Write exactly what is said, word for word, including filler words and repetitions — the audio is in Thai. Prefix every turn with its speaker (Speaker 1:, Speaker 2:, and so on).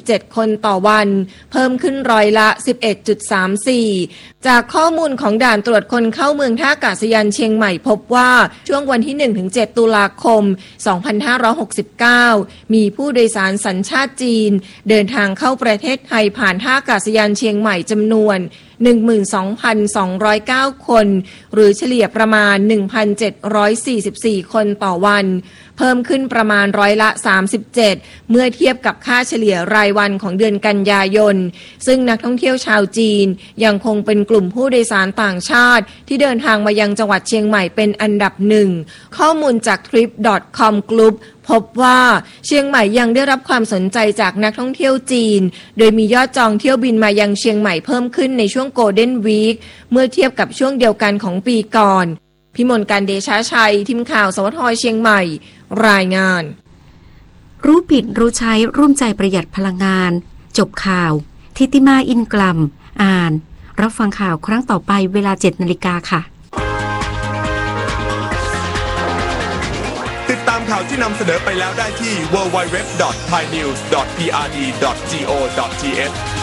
Speaker 1: เจ็ดคนต่อวันเพิ่มขึ้นร้อยละ สิบเอ็ดจุดสามสี่ จากข้อมูลของด่านตรวจคนเข้าเมืองท่าอากาศยานเชียงใหม่พบว่าช่วงวันที่ หนึ่งถึงเจ็ด ตุลาคม สองพันห้าร้อยหกสิบเก้า มีผู้โดยสารสัญชาติจีนเดินทางเข้าประเทศไทยผ่านท่าอากาศยานเชียงใหม่จำนวน หนึ่งหมื่นสองพันสองร้อยเก้า คนหรือเฉลี่ยประมาณ หนึ่งพันเจ็ดร้อยสี่สิบสี่ คนต่อวันเพิ่มขึ้นประมาณร้อยละ สามสิบเจ็ด เมื่อเทียบกับค่าเฉลี่ยรายวันของเดือนกันยายนซึ่งนักท่องเที่ยวชาวจีนยังคงเป็นกลุ่มผู้โดยสารต่างชาติที่เดินทางมายังจังหวัดเชียงใหม่เป็นอันดับหนึ่งข้อมูลจาก ทริป ดอท คอม Group พบว่าเชียงใหม่ยังได้รับความสนใจจากนักท่องเที่ยวจีนโดยมียอดจองเที่ยวบินมายังเชียงใหม่เพิ่มขึ้นในช่วง Golden Week เมื่อเทียบกับช่วงเดียวกันของปีก่อนพิมลการเดชาชัยทีมข่าวสวทเชียงใหม่รายงาน
Speaker 2: รู้ผิดรู้ใช้ร่วมใจประหยัดพลังงานจบข่าวทิติมาอินกลัมอ่านรับฟังข่าวครั้งต่อไปเวลา เจ็ดนาฬิกา นค่ะ
Speaker 3: ติดตามข่าวที่นำเสนอไปแล้วได้ที่ ดับเบิลยู ดับเบิลยู ดับเบิลยู ดอท ไทยนิวส์ ดอท พี อาร์ ดี ดอท จี โอ ดอท ที เอช